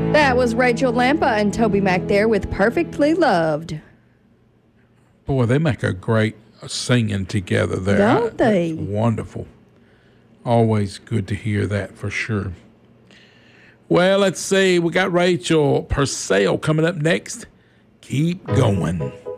That was Rachel Lampa and Toby Mac there with Perfectly Loved. Boy, they make a great singing together there. Don't they? That's wonderful. Always good to hear that for sure. Well, let's see. We got Rachel Purcell coming up next. Keep going.